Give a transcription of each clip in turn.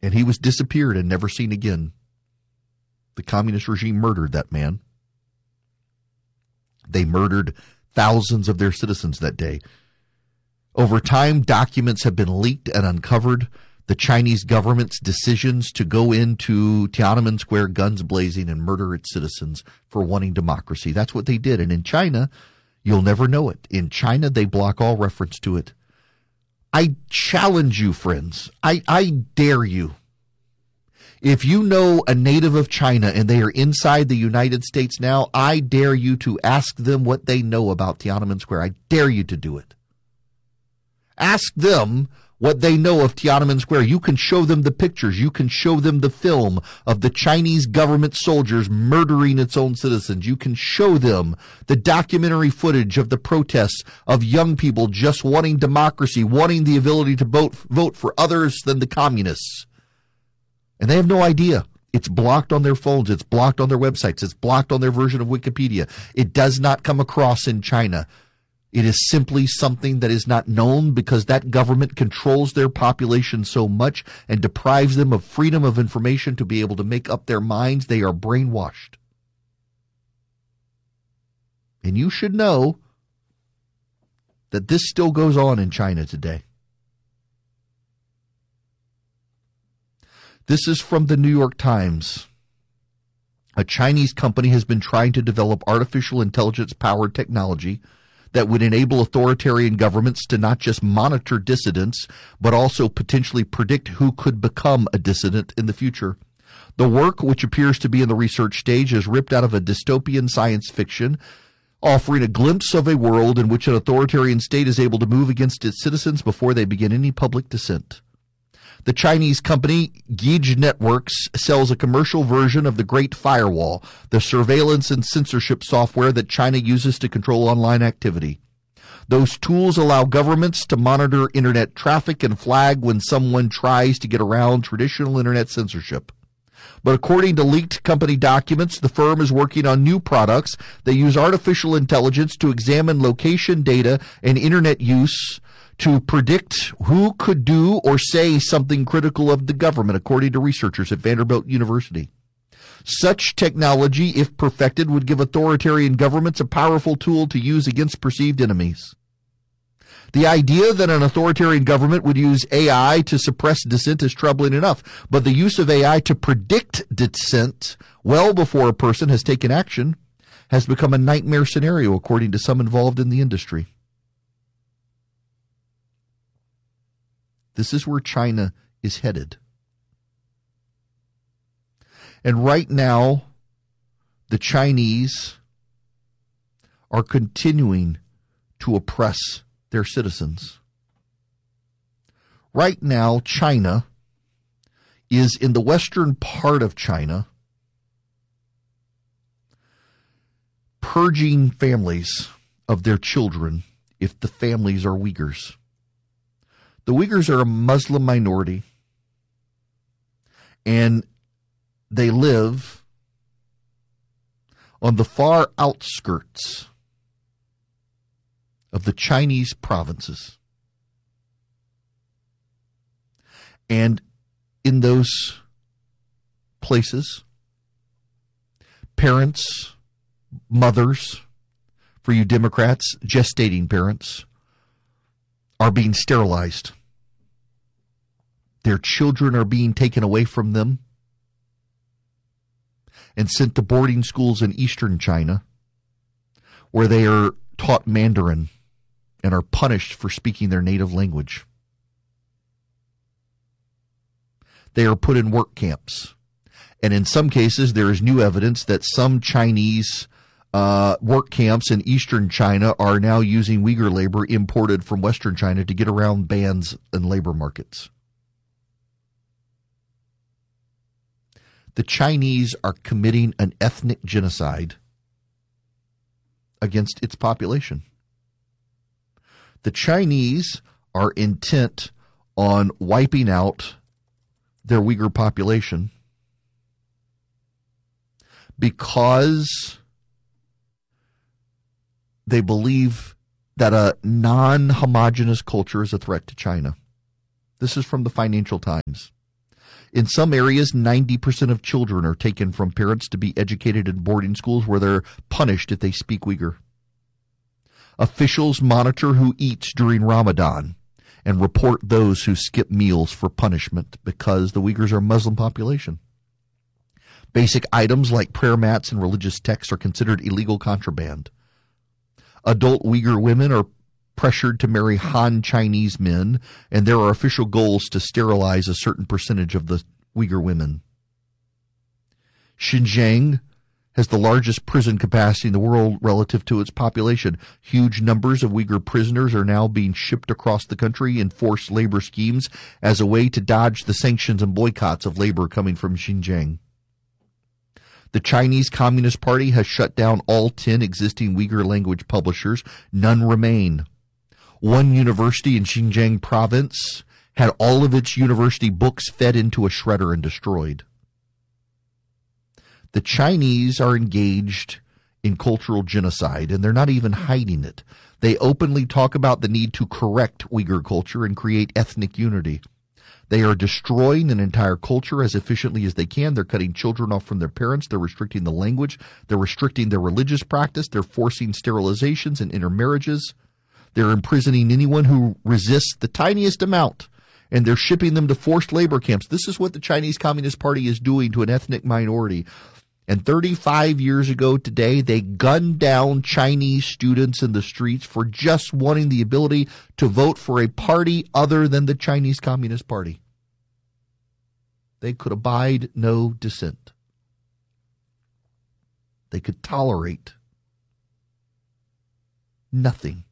And he was disappeared and never seen again. The communist regime murdered that man. They murdered thousands of their citizens that day. Over time, documents have been leaked and uncovered. The Chinese government's decisions to go into Tiananmen Square guns blazing and murder its citizens for wanting democracy. That's what they did. And in China, you'll never know it. In China, they block all reference to it. I challenge you, friends. I dare you. If you know a native of China and they are inside the United States now, I dare you to ask them what they know about Tiananmen Square. I dare you to do it. Ask them what they know of Tiananmen Square. You can show them the pictures. You can show them the film of the Chinese government soldiers murdering its own citizens. You can show them the documentary footage of the protests of young people just wanting democracy, wanting the ability to vote for others than the communists. And they have no idea. It's blocked on their phones. It's blocked on their websites. It's blocked on their version of Wikipedia. It does not come across in China. It is simply something that is not known because that government controls their population so much and deprives them of freedom of information to be able to make up their minds. They are brainwashed. And you should know that this still goes on in China today. This is from the New York Times. A Chinese company has been trying to develop artificial intelligence-powered technology that would enable authoritarian governments to not just monitor dissidents, but also potentially predict who could become a dissident in the future. The work, which appears to be in the research stage, is ripped out of a dystopian science fiction, offering a glimpse of a world in which an authoritarian state is able to move against its citizens before they begin any public dissent. The Chinese company Gege Networks sells a commercial version of the Great Firewall, the surveillance and censorship software that China uses to control online activity. Those tools allow governments to monitor internet traffic and flag when someone tries to get around traditional internet censorship. But according to leaked company documents, the firm is working on new products that use artificial intelligence to examine location data and internet use to predict who could do or say something critical of the government, according to researchers at Vanderbilt University. Such technology, if perfected, would give authoritarian governments a powerful tool to use against perceived enemies. The idea that an authoritarian government would use AI to suppress dissent is troubling enough, but the use of AI to predict dissent well before a person has taken action has become a nightmare scenario, according to some involved in the industry. This is where China is headed. And right now, the Chinese are continuing to oppress their citizens. Right now, China is in the western part of China, purging families of their children if the families are Uyghurs. The Uyghurs are a Muslim minority, and they live on the far outskirts of the Chinese provinces. And in those places, parents, mothers, for you Democrats, gestating parents, are being sterilized. Their children are being taken away from them and sent to boarding schools in eastern China, where they are taught Mandarin and are punished for speaking their native language. They are put in work camps. And in some cases, there is new evidence that some Chinese work camps in eastern China are now using Uyghur labor imported from western China to get around bans in labor markets. The Chinese are committing an ethnic genocide against its population. The Chinese are intent on wiping out their Uyghur population because they believe that a non-homogeneous culture is a threat to China. This is from the Financial Times. In some areas, 90% of children are taken from parents to be educated in boarding schools where they're punished if they speak Uyghur. Officials monitor who eats during Ramadan and report those who skip meals for punishment because the Uyghurs are a Muslim population. Basic items like prayer mats and religious texts are considered illegal contraband. Adult Uyghur women are pressured to marry Han Chinese men, and there are official goals to sterilize a certain percentage of the Uyghur women. Xinjiang has the largest prison capacity in the world relative to its population. Huge numbers of Uyghur prisoners are now being shipped across the country in forced labor schemes as a way to dodge the sanctions and boycotts of labor coming from Xinjiang. The Chinese Communist Party has shut down all 10 existing Uyghur language publishers. None remain. One university in Xinjiang province had all of its university books fed into a shredder and destroyed. The Chinese are engaged in cultural genocide, and they're not even hiding it. They openly talk about the need to correct Uyghur culture and create ethnic unity. They are destroying an entire culture as efficiently as they can. They're cutting children off from their parents. They're restricting the language. They're restricting their religious practice. They're forcing sterilizations and intermarriages. They're imprisoning anyone who resists the tiniest amount, and they're shipping them to forced labor camps. This is what the Chinese Communist Party is doing to an ethnic minority. And 35 years ago today, they gunned down Chinese students in the streets for just wanting the ability to vote for a party other than the Chinese Communist Party. They could abide no dissent. They could tolerate nothing.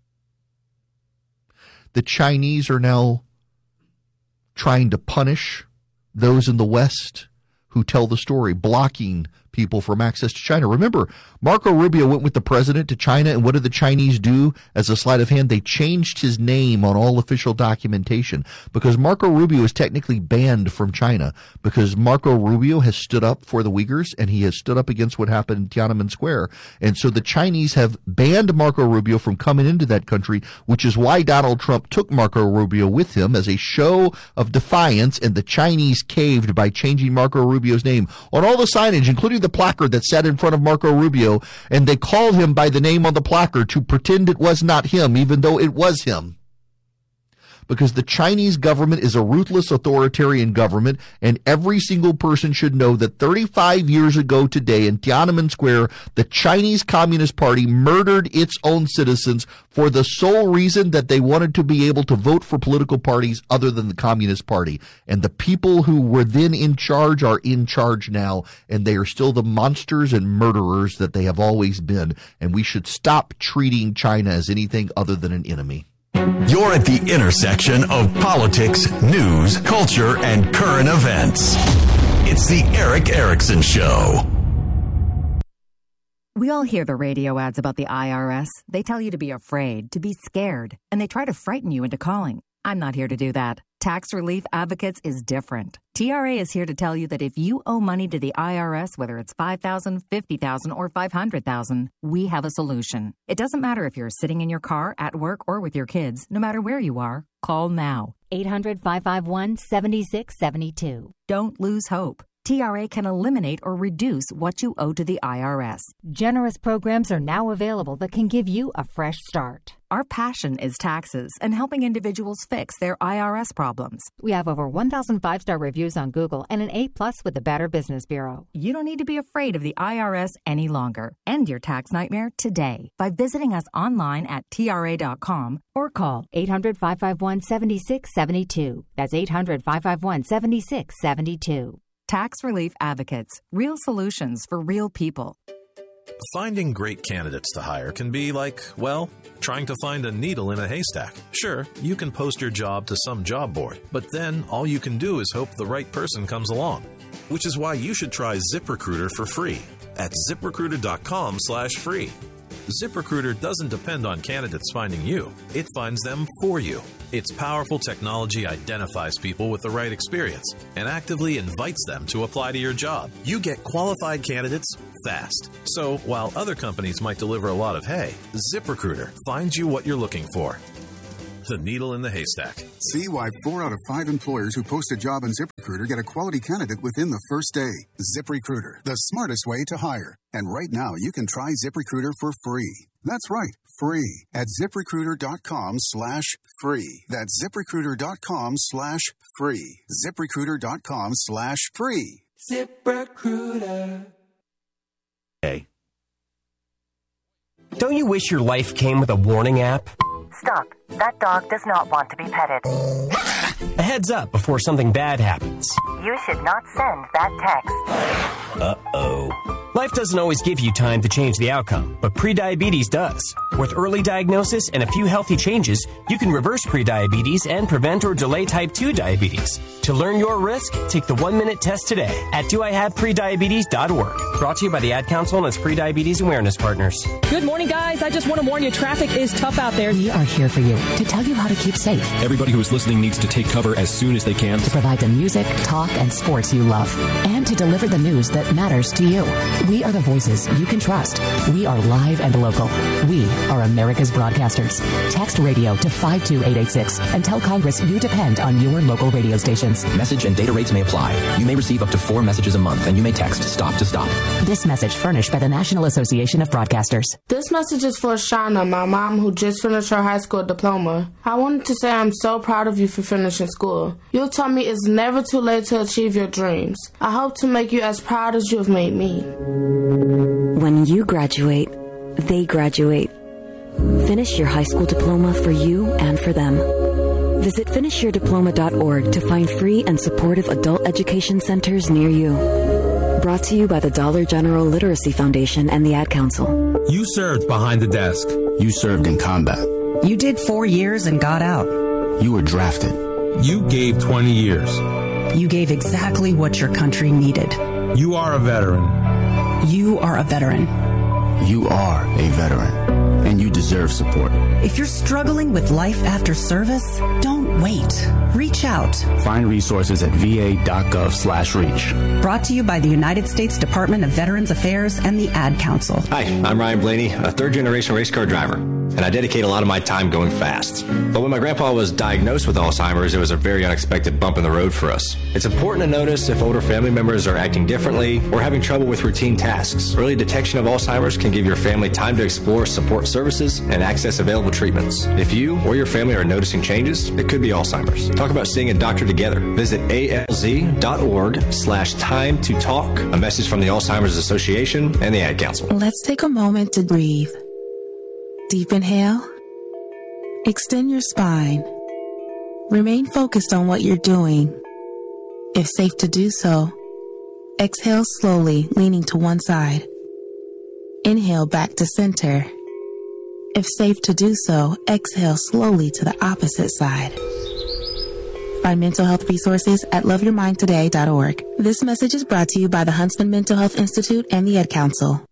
The Chinese are now trying to punish those in the West who tell the story, blocking people from access to China. Remember, Marco Rubio went with the president to China, and what did the Chinese do as a sleight of hand? They changed his name on all official documentation because Marco Rubio is technically banned from China because Marco Rubio has stood up for the Uyghurs, and he has stood up against what happened in Tiananmen Square. And so the Chinese have banned Marco Rubio from coming into that country, which is why Donald Trump took Marco Rubio with him as a show of defiance, and the Chinese caved by changing Marco Rubio's name on all the signage, including the placard that sat in front of Marco Rubio, and they called him by the name on the placard to pretend it was not him, even though it was him. Because the Chinese government is a ruthless authoritarian government, and every single person should know that 35 years ago today in Tiananmen Square, the Chinese Communist Party murdered its own citizens for the sole reason that they wanted to be able to vote for political parties other than the Communist Party. And the people who were then in charge are in charge now, and they are still the monsters and murderers that they have always been. And we should stop treating China as anything other than an enemy. You're at the intersection of politics, news, culture, and current events. It's the Erick Erickson Show. We all hear the radio ads about the IRS. They tell you to be afraid, to be scared, and they try to frighten you into calling. I'm not here to do that. Tax Relief Advocates is different. TRA is here to tell you that if you owe money to the IRS, whether it's $5,000, $50,000, or $500,000, we have a solution. It doesn't matter if you're sitting in your car, at work, or with your kids. No matter where you are, call now. 800-551-7672. Don't lose hope. TRA can eliminate or reduce what you owe to the IRS. Generous programs are now available that can give you a fresh start. Our passion is taxes and helping individuals fix their IRS problems. We have over 1,000 five-star reviews on Google and an A+ with the Better Business Bureau. You don't need to be afraid of the IRS any longer. End your tax nightmare today by visiting us online at TRA.com or call 800-551-7672. That's 800-551-7672. Tax Relief Advocates. Real solutions for real people. Finding great candidates to hire can be like, well, trying to find a needle in a haystack. Sure, you can post your job to some job board, but then all you can do is hope the right person comes along. Which is why you should try ZipRecruiter for free at ZipRecruiter.com/free. ZipRecruiter doesn't depend on candidates finding you. It finds them for you. Its powerful technology identifies people with the right experience and actively invites them to apply to your job. You get qualified candidates fast. So while other companies might deliver a lot of hay, ZipRecruiter finds you what you're looking for. the needle in the haystack. See why 4 out of 5 employers who post a job on ZipRecruiter get a quality candidate within the first day. ZipRecruiter, the smartest way to hire. And right now, you can try ZipRecruiter for free. That's right, free at ZipRecruiter.com/free. That's ZipRecruiter.com/free. ZipRecruiter.com/free. ZipRecruiter. Hey. Don't you wish your life came with a warning app? Stop. That dog does not want to be petted. A heads up before something bad happens. You should not send that text. Uh-oh. Life doesn't always give you time to change the outcome, but prediabetes does. With early diagnosis and a few healthy changes, you can reverse prediabetes and prevent or delay type 2 diabetes. To learn your risk, take the 1-minute test today at doihaveprediabetes.org. Brought to you by the Ad Council and its Prediabetes Awareness Partners. Good morning, guys. I just want to warn you, traffic is tough out there. We are here for you to tell you how to keep safe. Everybody who is listening needs to take cover as soon as they can. To provide the music, talk, and sports you love. And to deliver the news that matters to you. We are the voices you can trust. We are live and local. We are America's broadcasters. Text radio to 52886 and tell Congress you depend on your local radio stations. Message and data rates may apply. You may receive up to 4 messages a month, and you may text STOP to STOP. This message furnished by the National Association of Broadcasters. This message is for Shauna, my mom, who just finished her high school diploma. I wanted to say I'm so proud of you for finishing school. You taught me it's never too late to achieve your dreams. I hope to make you as proud as you have made me. When you graduate, they graduate. Finish your high school diploma for you and for them. Visit finishyourdiploma.org to find free and supportive adult education centers near you. Brought to you by the Dollar General Literacy Foundation and the Ad Council. You served behind the desk. You served in combat. You did 4 years and got out. You were drafted. You gave 20 years. You gave exactly what your country needed. You are a veteran. You are a veteran. You are a veteran, and you deserve support. If you're struggling with life after service, don't wait. Reach out. Find resources at va.gov/reach. Brought to you by the United States Department of Veterans Affairs and the Ad Council. Hi, I'm Ryan Blaney, a third-generation race car driver, and I dedicate a lot of my time going fast. But when my grandpa was diagnosed with Alzheimer's, it was a very unexpected bump in the road for us. It's important to notice if older family members are acting differently or having trouble with routine tasks. Early detection of Alzheimer's can give your family time to explore support services and access available treatments. If you or your family are noticing changes, it could be Alzheimer's. Talk about seeing a doctor together. Visit alz.org/time to talk. A message from the Alzheimer's Association and the Ad Council. Let's take a moment to breathe. Deep inhale. Extend your spine. Remain focused on what you're doing. If safe to do so, exhale slowly, leaning to one side. Inhale back to center. If safe to do so, exhale slowly to the opposite side. Find mental health resources at loveyourmindtoday.org. This message is brought to you by the Huntsman Mental Health Institute and the Ad Council.